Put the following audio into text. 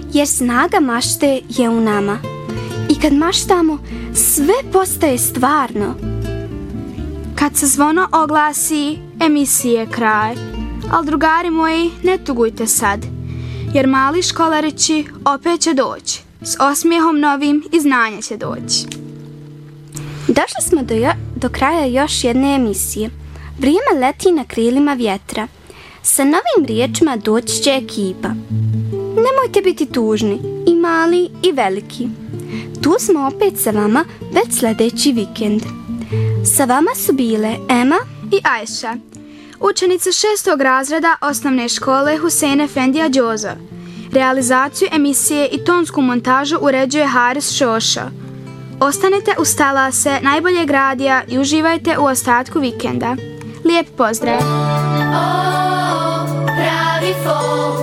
jer snaga mašte je u nama. I kad maštamo, sve postaje stvarno. Kad se zvono oglasi, emisije kraj. Al drugari moji, ne tugujte sad, jer mali školarići opet će doći. S osmijehom novim i znanja će doći. Došli smo do kraja još jedne emisije. Vrijeme leti na krilima vjetra. Sa novim riječima doći će ekipa. Nemojte biti tužni, i mali i veliki. Tu smo opet sa vama već sljedeći vikend. Sa vama su bile Ema i Ajša, učenice 6. razreda osnovne škole Husein Efendija Đozo. Realizaciju emisije i tonsku montažu uređuje Haris Šošo. Ostanite uz talase najboljeg radija i uživajte u ostatku vikenda. Lijep pozdrav! Pravi folk.